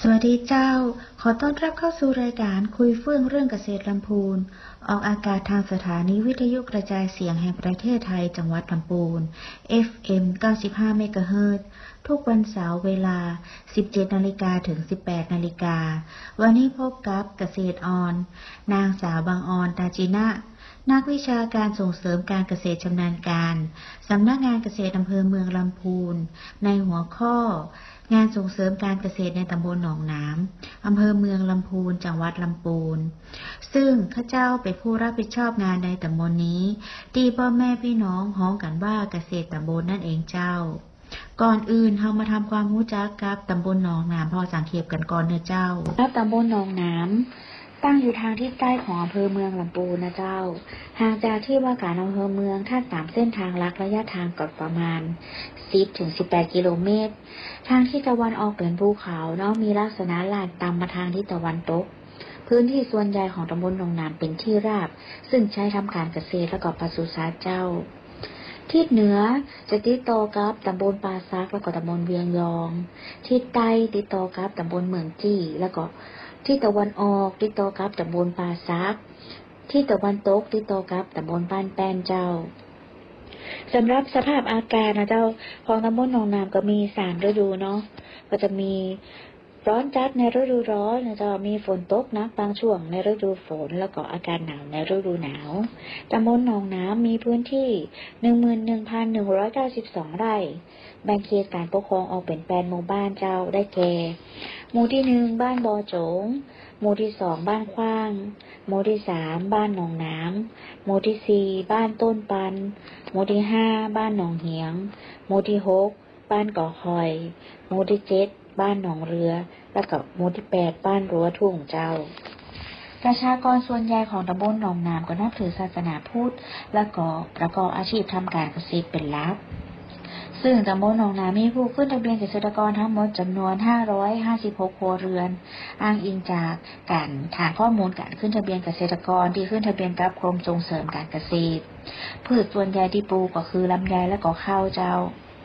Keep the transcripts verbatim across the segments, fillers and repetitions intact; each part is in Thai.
วัสดีเจ้าขอต้อนรับเข้าสู่รายการคุยเฟื่องเรื่องเกษตรลำพูนออกอากาศทางสถานีวิทยุกระจายเสียงแห่งประเทศไทยจังหวัดลำพูน เอฟ เอ็ม เก้าสิบห้า เมกะเฮิรตซ์ทุกวันเสาร์เวลา สิบเจ็ดนาฬิกา ถึง สิบแปดนาฬิกาวันนี้พบกับเกษตรออนนางสาวบางออนตาจินะนักวิชาการส่งเสริมการเกษตรชำนาญการสำนักงานเกษตรอำเภอเมืองลำพูนในหัวข้องานส่งเสริมการเกษตรในตำบลหนองน้ำอำเภอเมืองลำพูนจังหวัดลำพูนซึ่งข้าเจ้าเป็นผู้รับผิดชอบงานในตำบลนี้ที่พ่อแม่พี่น้องฮ้องกันว่าเกษตรตำบลนั่นเองเจ้าก่อนอื่นเรามาทำความรู้จักกับตำบลหนองน้ำพอสังเขปกันก่อนเนอะเจ้าแล้วตำบลหนองน้ำตั้งอยู่ทางทิศใต้ของอำเภอเมืองลำพูนนะเจ้าห่างจากที่ว่าการอำเภอเมืองถ้าตามเส้นทางลักระยะทางก็ประมาณสิบถึงสิบแปดกิโลเมตรทางที่ตะวันออกเป็นภูเขาเนาะมีลักษณะลาดต่ำมาทางทิศตะวันตกพื้นที่ส่วนใหญ่ของตำบลหนองน้ำเป็นที่ราบซึ่งใช้ทำการเกษตรและก็ปศุสัตว์เจ้าทิศเหนือจะติดต่อกับตำบลปาซักและก็ตำบลเวียงยองทิศใต้ติดต่อกับตำบลเมืองจี้แล้วก็ที่ตะวันออกติดต่อกับตำบลปาซักที่ตะวันตกติดต่อกับตำบลบ้านแป้นเจ้าสำหรับสภาพอากาศนะเจ้าของตำบลหนองน้ำก็มีสามฤดูเนาะก็จะมีร้อนจัดในฤดูร้อนนะเจ้ามีฝนตกหนักบางช่วงในฤดูฝนแล้วก็อากาศหนาวในฤดูหนาวตำบลหนองน้ำมีพื้นที่ หนึ่งหมื่นหนึ่งพันหนึ่งร้อยเก้าสิบสอง ไร่แบ่งเขตการปกครองออกเป็นแปดหมู่บ้านเจ้าได้แก่หมู่ที่หนึ่งบ้านบอโจงหมู่ที่สองบ้านขว้างหมู่ที่สามบ้านหนองน้ำหมู่ที่สี่บ้านต้นปันหมู่ที่ห้าบ้านหนองเหียงหมู่ที่หกบ้านก่อคอยหมู่ที่เจ็ดบ้านหนองเรือและกับหมู่ที่แปดบ้านรั้วทุ่งเจ้าประชากรส่วนใหญ่ของตำบลหนองน้ำก็นับถือศาสนาพุทธและก็ประกอบอาชีพทำการเกษตรเป็นหลักซึ่งตำบลหนองน้ำมีผู้ขึ้นทะเบียนเกษตรกรทั้งหมดจำนวนห้าร้อยห้าสิบหกครัวเรือนอ้างอิงจากการฐานข้อมูลการขึ้นทะเบียนเกษตรกรที่ขึ้นทะเบียนกับกรมส่งเสริมการเกษตรพืชส่วนใหญ่ที่ปลูกก็คือลำไยและก็ข้าวเจ้า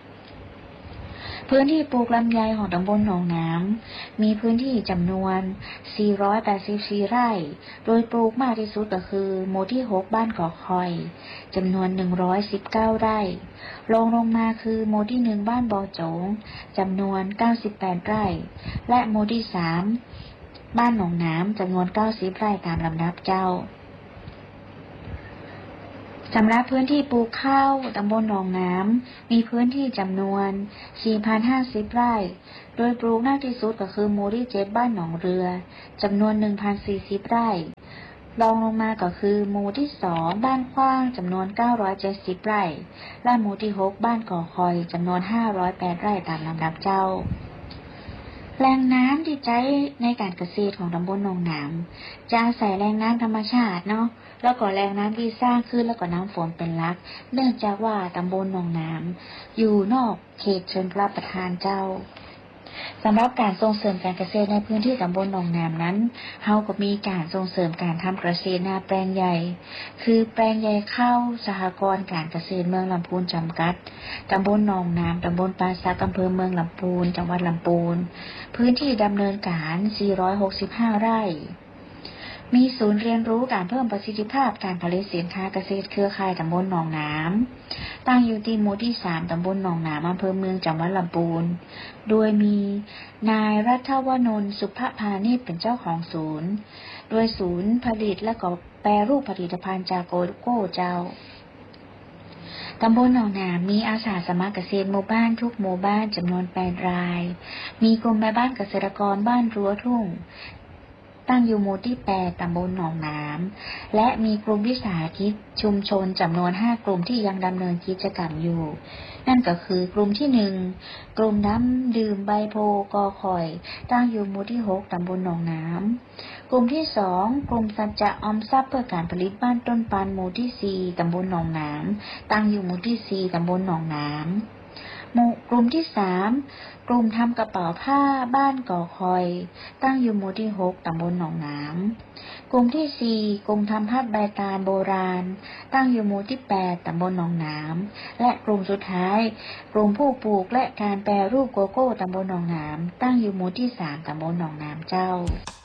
พื้นที่ปลูกลำไยของตำบลหนองน้ำมีพื้นที่จำนวนสี่ร้อยแปดสิบสี่ไร่โดยปลูกมากที่สุดก็คือหมู่ที่หกบ้านก่อคอยจำนวนหนึ่งร้อยสิบเก้าไร่รองลงมาคือหมู่ที่หนึ่งบ้านบอโจงจำนวนเก้าสิบแปดไร่และหมู่ที่สามบ้านหนองน้ำจำนวนเก้าสิบไร่ตามลำดับเจ้าสำหรับพื้นที่ปลูกข้าวตำบลหนองน้ำมีพื้นที่จำนวน สี่พันห้าสิบ ไร่โดยปลูกมากที่สุดก็คือหมู่ที่เจ็ดบ้านหนองเรือจำนวน หนึ่งพันสี่สิบ ไร่รองลงมาก็คือหมู่ที่สองบ้านขว้างจำนวนเก้าร้อยเจ็ดสิบไร่และหมู่ที่หกบ้านก่อคอยจำนวนห้าร้อยแปดไร่ตามลำดับเจ้าแหล่งน้ำที่ใช้ในการเกษตรของตำบลหนองน้ำจะอาศัยแหล่งน้ำธรรมชาติเนาะแล้วก็แหล่งน้ำที่สร้างขึ้นแล้วก็น้ำฝนเป็นหลักเนื่องจากว่าตำบลหนองน้ำอยู่นอกเขตชลประทานเจ้าสำหรับการส่งเสริมการเกษตรในพื้นที่ตำบลหนองน้ำนั้นเฮาก็มีการส่งเสริมการทำเกษตรนาแปลงใหญ่คือแปลงใหญ่ข้าวสหกรณ์การเกษตรเมืองลำพูนจำกัดตำบลหนองน้ำตำบลปาซักอำเภอเมืองลำพูนจังหวัดลำพูนพื้นที่ดำเนินการสี่ร้อยหกสิบห้าไร่มีศูนย์เรียนรู้การเพิ่มประสิทธิภาพการผลิตสินค้าเกษตรเครือข่ายตำบลหนองน้ำตั้งอยู่ที่หมู่ที่สามตำบลหนองน้ำอำเภอเมืองจังหวัดลำพูนโดยมีนายรัฐวนนท์สุภพานิชเป็นเจ้าของศูนย์โดยศูนย์ผลิตและก็แปรรูปผลิตภัณฑ์จากโกโก้เจ้าตำบลหนองน้ำมีอาสาสมัครเกษตรหมู่บ้านทุกหมู่บ้านจำนวนแปดรายมีกลุ่มแม่บ้านเกษตรกรบ้านรั้วทุ่งตั้งอยู่หมู่ที่แปดตำบลหนองน้ำและมีกลุ่มวิสาหกิจชุมชนจำนวนห้ากลุ่มที่ยังดำเนินกิจกรรมอยู่นั่นก็คือกลุ่มที่หนึ่งกลุ่มน้ำดื่มใบโพกอคอยตั้งอยู่หมู่ที่หกตำบลหนองน้ำกลุ่มที่สองกลุ่มสัจจะออมทรัพย์เพื่อการผลิตบ้านต้นปานหมู่ที่สี่ตำบลหนองน้ำตั้งอยู่หมู่ที่สี่ตำบลหนองน้ำหมู่กลุ่มที่สามกลุ่มทำกระเป๋าผ้าบ้านก่อคอยตั้งอยู่หมู่ที่หกตำบลหนองหนามกลุ่มที่สี่กลุ่มทำผ้าใบตาลโบราณตั้งอยู่หมู่ที่แปดตำบลหนองหนามและกลุ่มสุดท้ายกลุ่มผู้ปลูกและการแปรรูปโกโก้ตำบลหนองหนามตั้งอยู่หมู่ที่สามตำบลหนองหนามเจ้า